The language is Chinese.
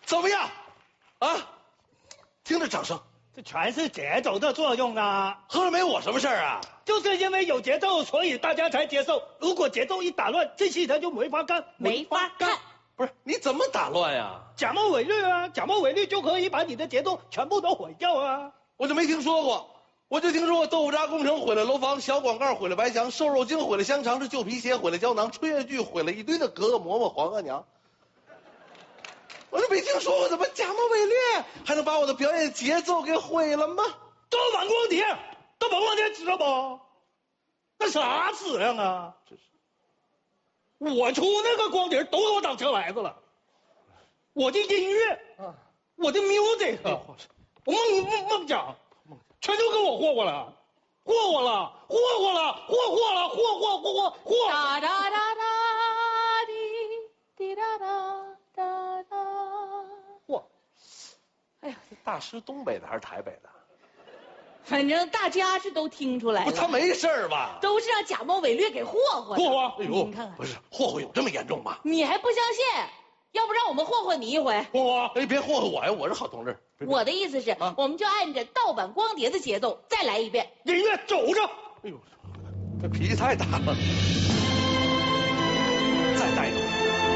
怎么样？啊，听着掌声， 这全是节奏的作用啊！ 喝了没我什么事儿啊？ 就是因为有节奏，所以大家才接受。如果节奏一打乱，这戏他就没法看， 没法看。 不是你怎么打乱呀？ 假冒伪劣啊！假冒伪劣就可以把你的节奏全部都毁掉啊！ 我就没听说过，我就听说过豆腐渣工程毁了楼房，小广告毁了白墙，瘦肉精毁了香肠，这旧皮鞋毁了胶囊，穿越剧毁了一堆的格格嬷嬷黄额娘。我就没听说过怎么假冒伪劣还能把我的表演节奏给毁了吗？ 盗版光碟，盗版光碟知道不？那啥质量啊！ 这是我出那个光碟都给我当车来子了，我的音乐啊，我的 music， 我梦想，全都给我霍霍了，霍霍了，霍霍了，霍霍了，霍！ 哒哒哒哒滴滴哒哒哒哒。 嚯！ 哎呀， 大师东北的还是台北的？ 反正大家是都听出来不， 了， 他没事儿吧？ 都是让假冒伪劣给霍霍的。 霍霍！ 哎呦， 你看看， 不是霍霍有这么严重吗？ 你还不相信？要不让我们霍霍你一回？ 霍霍！ 哎，别霍霍我呀，我是好同志。 我的意思是，我们就按着盗版光碟的节奏再来一遍。 音乐走着。 哎呦，这脾气太大了。再待一会儿。